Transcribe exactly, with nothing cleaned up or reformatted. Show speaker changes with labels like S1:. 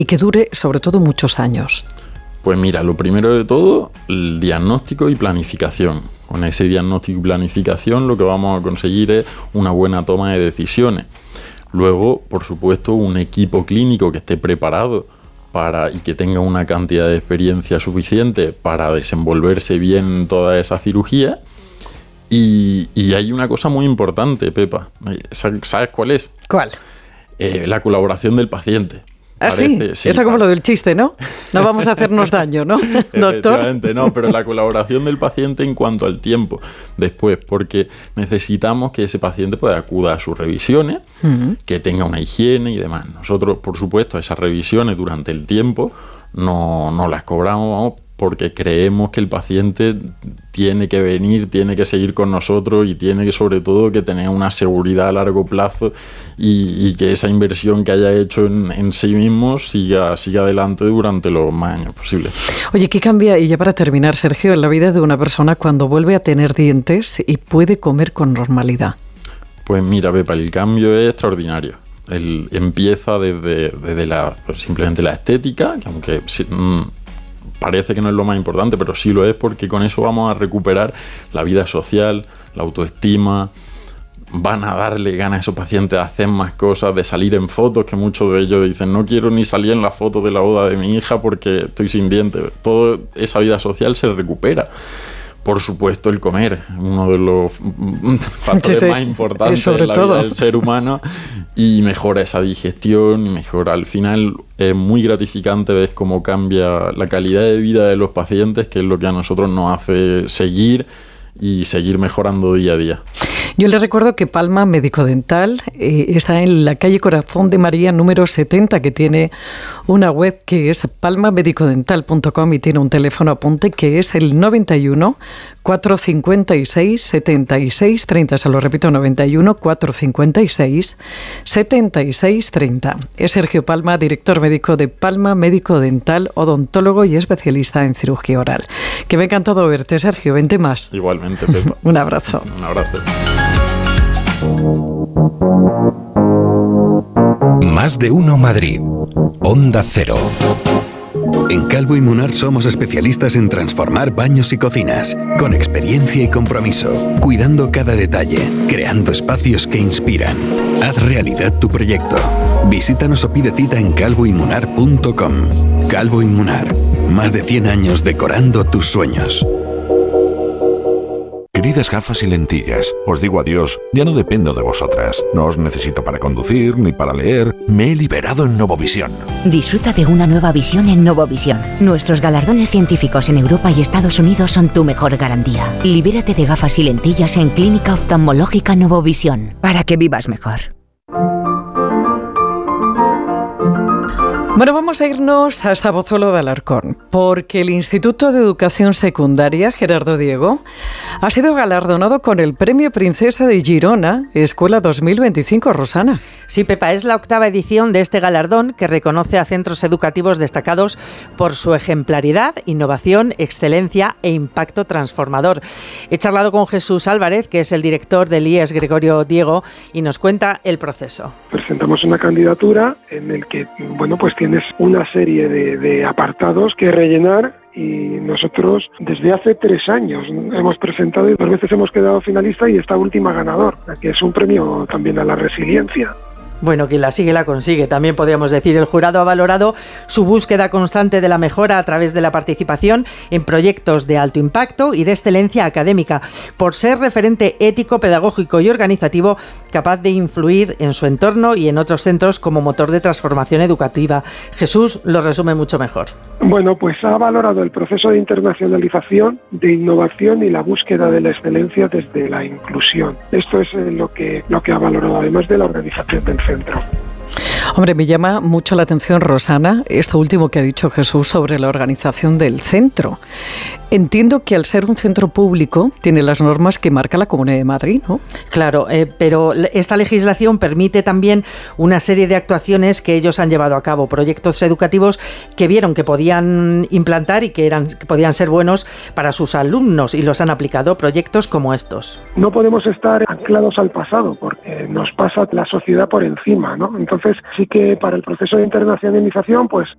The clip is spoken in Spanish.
S1: y que dure sobre todo muchos años?
S2: Pues mira, lo primero de todo, el diagnóstico y planificación. Con ese diagnóstico y planificación lo que vamos a conseguir es una buena toma de decisiones. Luego, por supuesto, un equipo clínico que esté preparado para y que tenga una cantidad de experiencia suficiente para desenvolverse bien en toda esa cirugía. Y, y hay una cosa muy importante, Pepa. ¿Sabes cuál es?
S1: ¿Cuál?
S2: Eh, la colaboración del paciente.
S1: ¿Ah, sí? sí? Eso como lo del chiste, ¿no? No vamos a hacernos daño, ¿no, doctor?
S2: Efectivamente, no, pero la colaboración del paciente en cuanto al tiempo después, porque necesitamos que ese paciente pueda acudir a sus revisiones, uh-huh. que tenga una higiene y demás. Nosotros, por supuesto, esas revisiones durante el tiempo no, no las cobramos, vamos, porque creemos que el paciente tiene que venir, tiene que seguir con nosotros y tiene que, sobre todo, que tener una seguridad a largo plazo y, y que esa inversión que haya hecho en, en sí mismo siga, siga adelante durante los más años posibles.
S1: Oye, ¿qué cambia, y ya para terminar, Sergio, en la vida de una persona cuando vuelve a tener dientes y puede comer con normalidad?
S2: Pues mira, Pepa, el cambio es extraordinario. Él empieza desde, desde la, pues simplemente la estética, que aunque... Mmm, parece que no es lo más importante, pero sí lo es, porque con eso vamos a recuperar la vida social, la autoestima. Van a darle ganas a esos pacientes de hacer más cosas, de salir en fotos, que muchos de ellos dicen, no quiero ni salir en la foto de la boda de mi hija porque estoy sin dientes. Toda esa vida social se recupera. Por supuesto, el comer, uno de los factores sí, sí. más importantes de la todo. vida del ser humano, y mejora esa digestión, y mejora. Al final es muy gratificante ver cómo cambia la calidad de vida de los pacientes, que es lo que a nosotros nos hace seguir y seguir mejorando día a día.
S1: Yo les recuerdo que Palma Médico Dental eh, está en la calle Corazón de María número setenta, que tiene una web que es palma médico dental punto com y tiene un teléfono apunte que es el noventa y uno, cuatrocientos cincuenta y seis, setenta y seis treinta. Se lo repito, noventa y uno, cuatrocientos cincuenta y seis, setenta y seis treinta. Es Sergio Palma, director médico de Palma Médico Dental, odontólogo y especialista en cirugía oral. Que me ha encantado verte, Sergio. Vente más.
S2: Igualmente, Pepa.
S1: Un abrazo.
S2: Un abrazo.
S3: Más de uno Madrid. Onda Cero. En Calvo y Munar somos especialistas en transformar baños y cocinas, con experiencia y compromiso, cuidando cada detalle, creando espacios que inspiran. Haz realidad tu proyecto. Visítanos o pide cita en calvo y munar punto com. Calvo y Munar, más de cien años decorando tus sueños.
S4: Queridas gafas y lentillas, os digo adiós, ya no dependo de vosotras. No os necesito para conducir ni para leer. Me he liberado en Novovisión.
S5: Disfruta de una nueva visión en Novovisión. Nuestros galardones científicos en Europa y Estados Unidos son tu mejor garantía. Libérate de gafas y lentillas en Clínica Oftalmológica Novovisión, para que vivas mejor.
S1: Bueno, vamos a irnos hasta Pozuelo de Alarcón, porque el Instituto de Educación Secundaria Gerardo Diego ha sido galardonado con el Premio Princesa de Girona, Escuela dos mil veinticinco, Rosana.
S6: Sí, Pepa, es la octava edición de este galardón que reconoce a centros educativos destacados por su ejemplaridad, innovación, excelencia e impacto transformador. He charlado con Jesús Álvarez, que es el director del I E S Gregorio Diego, y nos cuenta el proceso.
S7: Presentamos una candidatura en el que, bueno, pues tienes una serie de, de apartados que rellenar, y nosotros desde hace tres años hemos presentado y dos veces hemos quedado finalista y esta última ganador, que es un premio también a la resiliencia.
S6: Bueno, quien la sigue la consigue, también podríamos decir. El jurado ha valorado su búsqueda constante de la mejora a través de la participación en proyectos de alto impacto y de excelencia académica, por ser referente ético, pedagógico y organizativo capaz de influir en su entorno y en otros centros como motor de transformación educativa. Jesús lo resume mucho mejor.
S7: Bueno, pues ha valorado el proceso de internacionalización, de innovación y la búsqueda de la excelencia desde la inclusión. Esto es lo que, lo que ha valorado, además de la organización del centro.
S1: Hombre, me llama mucho la atención, Rosana, esto último que ha dicho Jesús sobre la organización del centro. Entiendo que al ser un centro público tiene las normas que marca la Comunidad de Madrid, ¿no?
S6: Claro, eh, pero esta legislación permite también una serie de actuaciones que ellos han llevado a cabo, proyectos educativos que vieron que podían implantar y que, eran, que podían ser buenos para sus alumnos y los han aplicado, proyectos como estos.
S7: No podemos estar anclados al pasado porque nos pasa la sociedad por encima, ¿no? Entonces sí que para el proceso de internacionalización pues